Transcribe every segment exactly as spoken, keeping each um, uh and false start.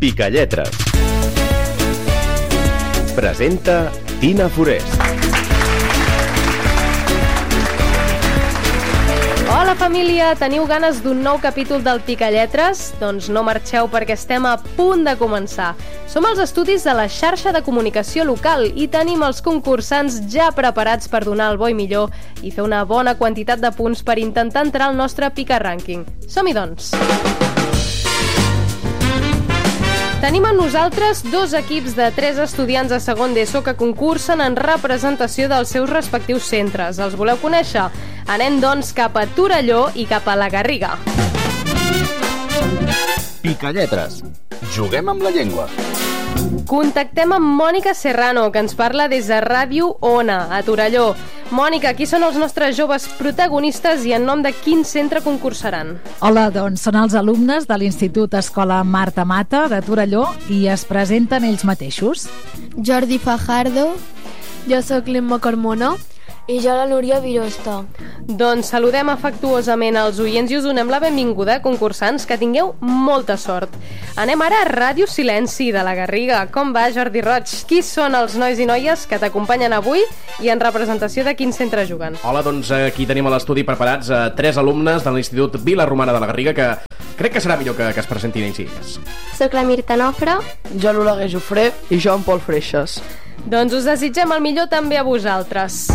Picalletres. Presenta Tina Forest. Hola família, teniu ganes d'un nou capítol del Picalletres? Doncs no marxeu perquè estem a punt de començar. Som als estudis de la xarxa de comunicació local i tenim els concursants ja preparats per donar el bo i millor i fer una bona quantitat de punts per intentar entrar al nostre Pica Rànquing. Som-hi doncs! Tenim amb nosaltres dos equips de tres estudiants de segon d'ESO que concursen en representació dels seus respectius centres. Els voleu conèixer? Anem, doncs, cap a Torelló i cap a la Garriga. Picalletres. Juguem amb la llengua. Contactem amb Mònica Serrano, que ens parla des de Ràdio Ona, a Torelló. Mònica, qui són els nostres joves protagonistes i en nom de quin centre concursaran? Hola, doncs són els alumnes de l'Institut Escola Marta Mata de Torelló i es presenten ells mateixos. Jordi Fajardo. Jo sóc l'Emma Carmona. I jo la Núria Virosta. Doncs saludem afectuosament als oients i us donem la benvinguda, concursants, que tingueu molta sort. Anem ara a Ràdio Silenci de la Garriga. Com va, Jordi Roig? Qui són els nois i noies que t'acompanyen avui i en representació de quin centre juguen? Hola, doncs aquí tenim a l'estudi preparats a tres alumnes de l'Institut Vila Romana de la Garriga que crec que serà millor que, que es presentin ells i elles. Soc la Mirta Nofre. Jo l'Oleguer Jofré i jo en Pol Freixas. Doncs us desitgem el millor també a vosaltres.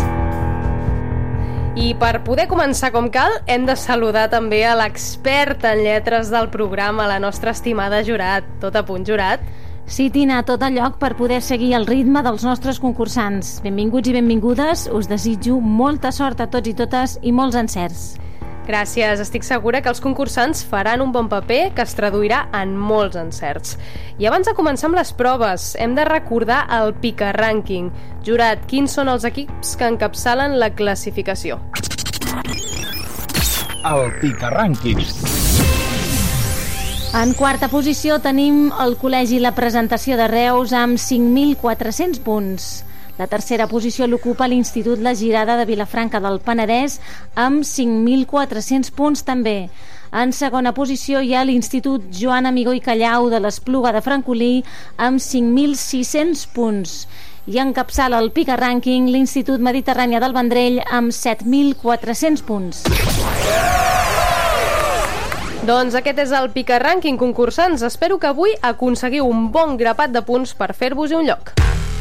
I per poder començar com cal, hem de saludar també a l'expert en lletres del programa, la nostra estimada Jurat. Tot a punt, Jurat? Sí, Tina, tot a lloc per poder seguir el ritme dels nostres concursants. Benvinguts i benvingudes, us desitjo molta sort a tots i totes i molts encerts. Gràcies, estic segura que els concursants faran un bon paper que es traduirà en molts encerts. I abans de començar amb les proves, hem de recordar el Pica Rànquing. Jurat, quins són els equips que encapçalen la classificació? El Pica Rànquing. En quarta posició tenim el Col·legi La Presentació de Reus amb cinc mil quatre-cents punts. La tercera posició l'ocupa l'Institut La Girada de Vilafranca del Penedès amb cinc mil quatre-cents punts també. En segona posició hi ha l'Institut Joan Amigó i Callau de l'Espluga de Francolí amb cinc mil sis-cents punts. I encapçala el Pica Rànquing l'Institut Mediterrània del Vendrell amb set mil quatre-cents punts. Doncs aquest és el Pica Rànquing, concursants. Espero que avui aconseguiu un bon grapat de punts per fer-vos-hi un lloc.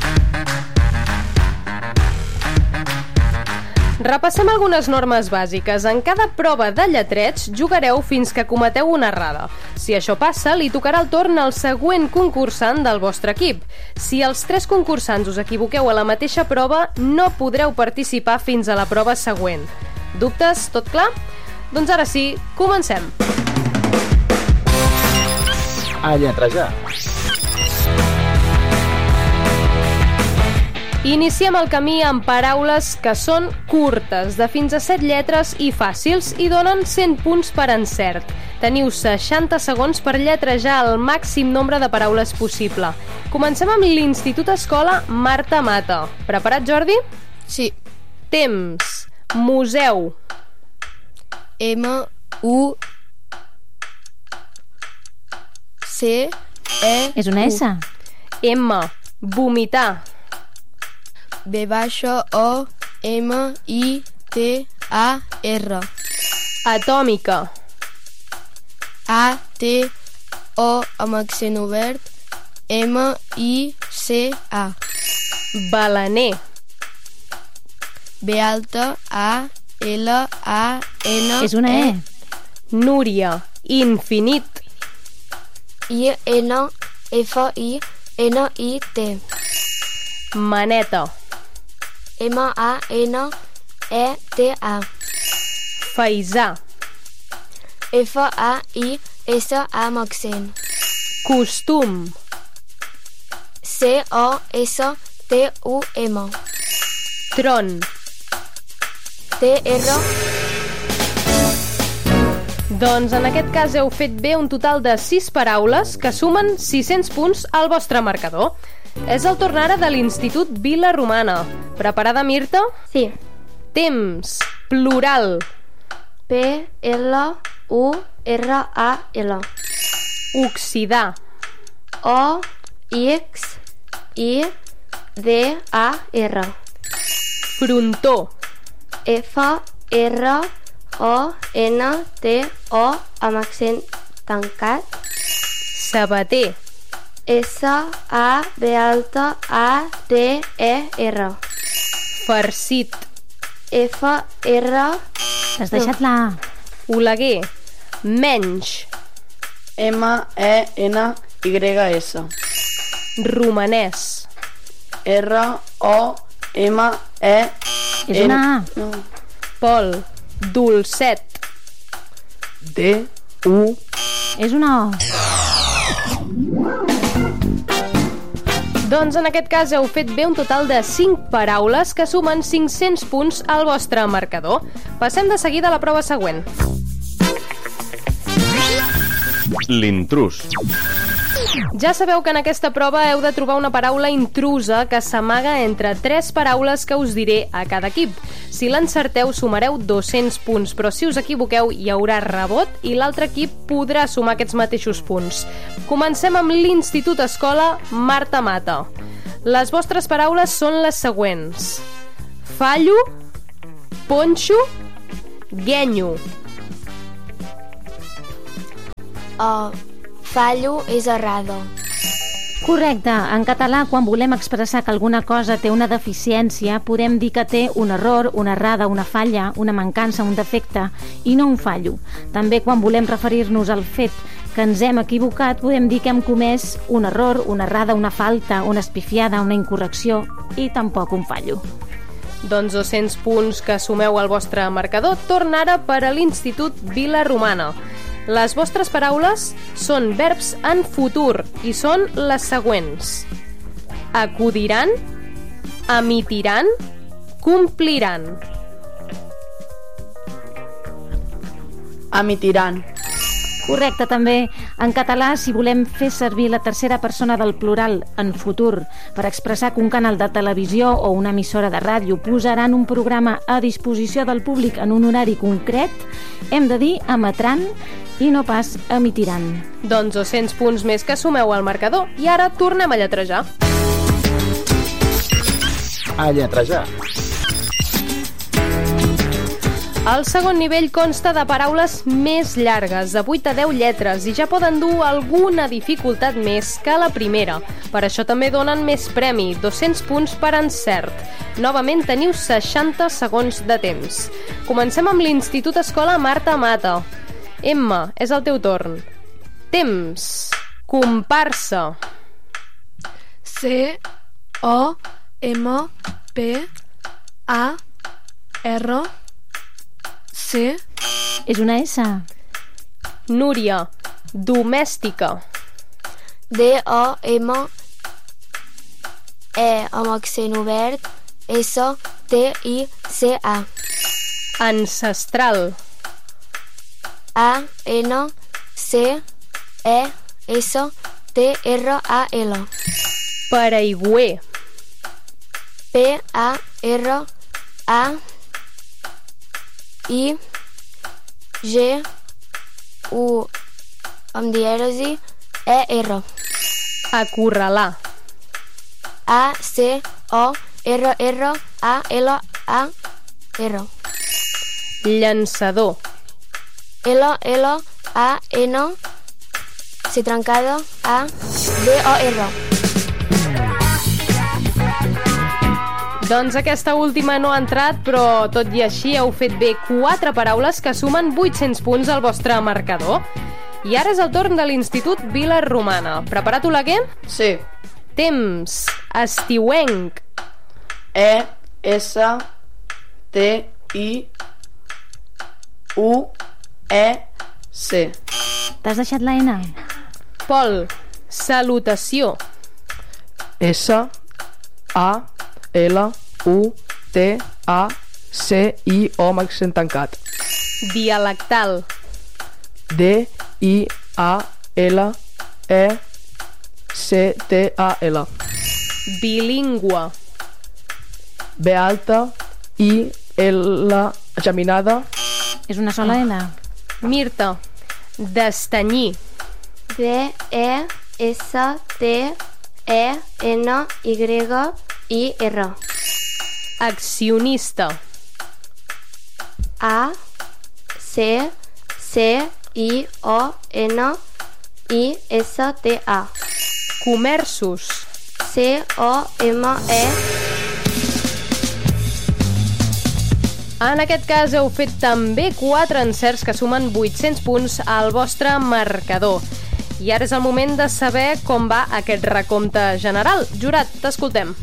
Repassem algunes normes bàsiques. En cada prova de lletreig jugareu fins que cometeu una errada. Si això passa, li tocarà el torn al següent concursant del vostre equip. Si els tres concursants us equivoqueu a la mateixa prova, no podreu participar fins a la prova següent. Dubtes? Tot clar? Doncs ara sí, comencem! A lletrejar. Iniciem el camí amb paraules que són curtes, de fins a set lletres i fàcils, i donen cent punts per encert. Teniu seixanta segons per lletrejar el màxim nombre de paraules possible. Comencem amb l'Institut Escola Marta Mata. Preparat, Jordi? Sí. Temps. Museu. M U C E És una S. M. Vomitar. B baixa O M I T A R. Atòmica. A T O amb accent obert M I C A. Balaner. B alta A L A N És una E. Núria. Infinit. I N F I N I T. Maneta. M A N E T A. Faisà. F A I S A amb accent. Costum. C O S T U M. Tron. T R. Doncs en aquest cas heu fet bé un total de sis paraules que sumen sis-cents punts al vostre marcador. És el torn ara de l'Institut Vila Romana. Preparada, Mirta? Sí. Temps. Plural. P L U R A L. Oxidar. O X I D A R. Frontó. F R O N T O amb accent tancat. Sabater. S A B alta A T E R. Farcit. F R. T'has deixat la A. Oleguer. Menys. M E N Y S. Romanès. R O M E És una A. No. Pol. Dolcet. D U. És una O. Doncs en aquest cas heu fet bé un total de cinc paraules que sumen cinc-cents punts al vostre marcador. Passem de seguida a la prova següent. L'intrús. Ja sabeu que en aquesta prova heu de trobar una paraula intrusa que s'amaga entre tres paraules que us diré a cada equip. Si l'encerteu sumareu dos-cents punts, però si us equivoqueu hi haurà rebot i l'altre equip podrà sumar aquests mateixos punts. Comencem amb l'Institut Escola Marta Mata. Les vostres paraules són les següents: fallo, ponxo, guenyo. Uh, fallo és errado. Correcte. En català, quan volem expressar que alguna cosa té una deficiència, podem dir que té un error, una errada, una falla, una mancança, un defecte, i no un fallo. També quan volem referir-nos al fet que ens hem equivocat, podem dir que hem comès un error, una errada, una falta, una espifiada, una incorrecció, i tampoc un fallo. Doncs dos-cents punts que sumeu al vostre marcador. Torna ara per a l'Institut Vila Romana. Les vostres paraules són verbs en futur i són les següents: acudiran, emitiran, compliran. Emitiran. Correcte, també. En català, si volem fer servir la tercera persona del plural en futur per expressar que un canal de televisió o una emissora de ràdio posaran un programa a disposició del públic en un horari concret, hem de dir emetran i no pas emitiran. Doncs dos-cents punts més que sumeu al marcador. I ara tornem a lletrejar. A lletrejar. El segon nivell consta de paraules més llargues, de vuit a deu lletres, i ja poden dur alguna dificultat més que la primera. Per això també donen més premi, dos-cents punts per encert. Novament teniu seixanta segons de temps. Comencem amb l'Institut Escola Marta Mata. Emma, és el teu torn. Temps. Comparsa. C O M P A R C. És una S. Núria. Domèstica. D O M E amb accent obert S T I C A. Ancestral. A N C E S T R A L. Paraigüer. P A R A I G U amb dièresi E R. Acorralar. A C O R R A L A R. Llançador. L L A N C trencada A D O R. Doncs aquesta última no ha entrat, però tot i així heu fet bé quatre paraules que sumen vuit-cents punts al vostre marcador. I ara és el torn de l'Institut Vila Romana. Preparat, Oleguer? Sí. Temps. Estiuenc. E S T I U E C. T'has deixat la N? Pol. Salutació. S A L U T A C I O amb accent tancat. Dialectal. D I A L E C T A L. Bilingüe. B alta I L geminada. És una sola L. Mirta. Destanyir. D E S, T, E, N, Y, I, R. Accionista. A, C, C, I, O, N, I, S, T, A. Comerços. C, O, M, E. En aquest cas heu fet també quatre encerts que sumen vuit-cents punts al vostre marcador. I ara és el moment de saber com va aquest recompte general. Jurat, t'escoltem.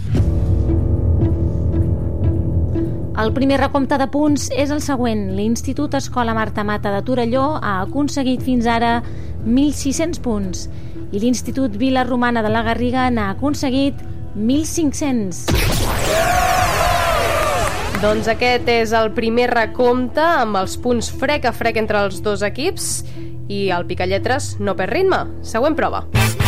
El primer recompte de punts és el següent. L'Institut Escola Marta Mata de Torelló ha aconseguit fins ara mil sis-cents punts i l'Institut Vila Romana de la Garriga n'ha aconseguit mil cinc-cents. Doncs aquest és el primer recompte amb els punts frec a frec entre els dos equips i el Picalletres no perd ritme. Següent prova.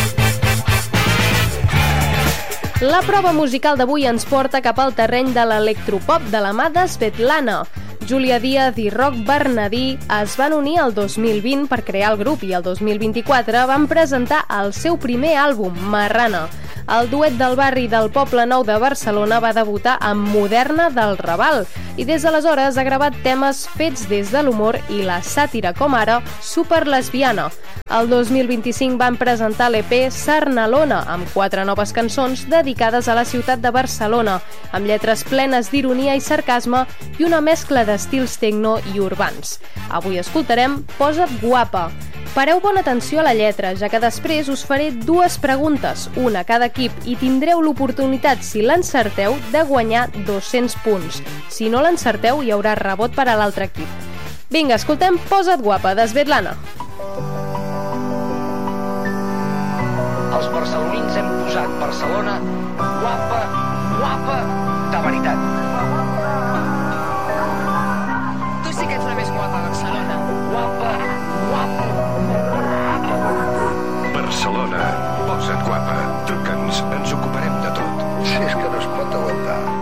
La prova musical d'avui ens porta cap al terreny de l'electropop de la mà de Svetlana. Júlia Díaz i Roc Bernadí es van unir el dos mil vint per crear el grup i el dos mil vint-i-quatre van presentar el seu primer àlbum, Marrana. El duet del barri del Poble Nou de Barcelona va debutar amb Moderna del Raval i des d'aleshores ha gravat temes fets des de l'humor i la sàtira, com ara Super Lesbiana. El dos mil vint-i-cinc van presentar l'E P Sarnalona amb quatre noves cançons dedicades a la ciutat de Barcelona, amb lletres plenes d'ironia i sarcasme i una mescla d'estils tecno i urbans. Avui escoltarem Posa't guapa. Pareu bona atenció a la lletra, ja que després us faré dues preguntes, una a cada equip, i tindreu l'oportunitat, si l'encerteu, de guanyar dos-cents punts. Si no l'encerteu, hi haurà rebot per a l'altre equip. Vinga, escoltem Posa't guapa, de Svetlana. Els barcelonins hem posat Barcelona guapa, guapa, de veritat. Tu sí que ets la més guapa, Barcelona. Guapa, guapa. Barcelona, posa't guapa. Truca'ns, ens ocuparem de tot. Si és que no es pot aguantar.